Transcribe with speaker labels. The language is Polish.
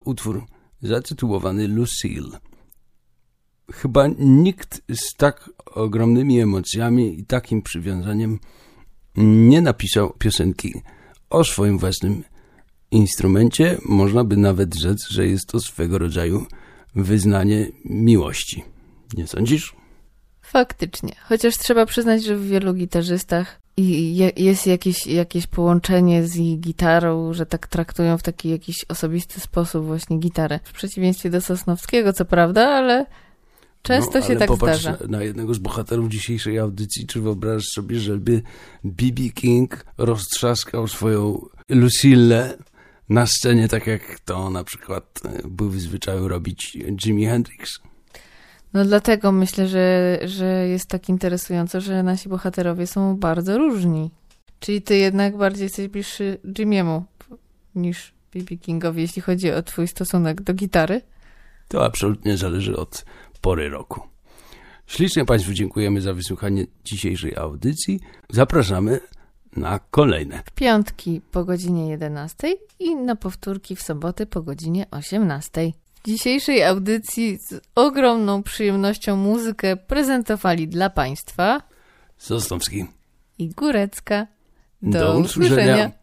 Speaker 1: utwór zatytułowany Lucille. Chyba nikt z tak ogromnymi emocjami i takim przywiązaniem nie napisał piosenki o swoim własnym instrumencie. Można by nawet rzec, że jest to swego rodzaju wyznanie miłości. Nie sądzisz?
Speaker 2: Faktycznie. Chociaż trzeba przyznać, że w wielu gitarzystach jest jakieś połączenie z ich gitarą, że tak traktują w taki jakiś osobisty sposób właśnie gitarę. W przeciwieństwie do Sosnowskiego, co prawda, ale często się tak zdarza.
Speaker 1: Na jednego z bohaterów dzisiejszej audycji, czy wyobrażasz sobie, żeby B.B. King roztrzaskał swoją Lucille na scenie, tak jak to na przykład był w zwyczaju robić Jimi Hendrix?
Speaker 2: No dlatego myślę, że jest tak interesująco, że nasi bohaterowie są bardzo różni. Czyli ty jednak bardziej jesteś bliższy Jimiemu niż B.B. Kingowi, jeśli chodzi o twój stosunek do gitary?
Speaker 1: To absolutnie zależy od pory roku. Ślicznie Państwu dziękujemy za wysłuchanie dzisiejszej audycji. Zapraszamy na kolejne.
Speaker 2: W piątki po godzinie 11 i na powtórki w soboty po godzinie 18. W dzisiejszej audycji z ogromną przyjemnością muzykę prezentowali dla Państwa
Speaker 1: Sosnowski
Speaker 2: i Górecka.
Speaker 1: Do usłyszenia.